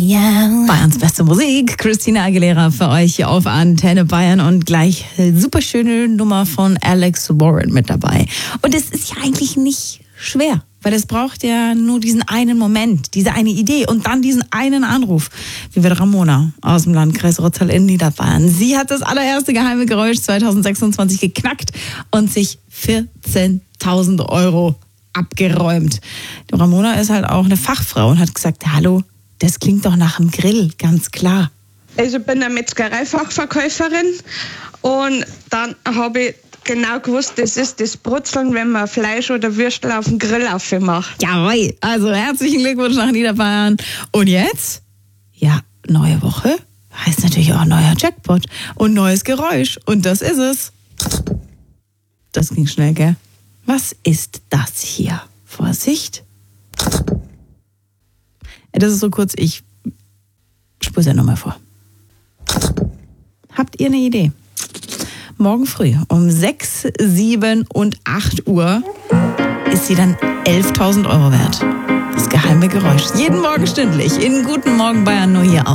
Ja. Bayerns beste Musik, Christina Aguilera für euch hier auf Antenne Bayern und gleich super schöne Nummer von Alex Warren mit dabei. Und es ist ja eigentlich nicht schwer, weil es braucht ja nur diesen einen Moment, diese eine Idee und dann diesen einen Anruf. Wie wird Ramona aus dem Landkreis Rotzal in Niederbayern. Sie hat das allererste geheime Geräusch 2026 geknackt und sich 14.000 Euro abgeräumt. Die Ramona ist halt auch eine Fachfrau und hat gesagt, hallo, das klingt doch nach einem Grill, ganz klar. Also ich bin eine Metzgereifachverkäuferin und dann habe ich genau gewusst, das ist das Brutzeln, wenn man Fleisch oder Würstel auf dem Grill aufmacht. Jawohl, also herzlichen Glückwunsch nach Niederbayern. Und jetzt? Ja, neue Woche heißt natürlich auch neuer Jackpot und neues Geräusch. Und das ist es. Das ging schnell, gell? Was ist das hier? Vorsicht. Das ist so kurz, ich spule es ja nochmal vor. Habt ihr eine Idee? Morgen früh um 6, 7 und 8 Uhr ist sie dann 11.000 Euro wert. Das geheime Geräusch. Jeden Morgen stündlich in Guten Morgen Bayern, nur hier auf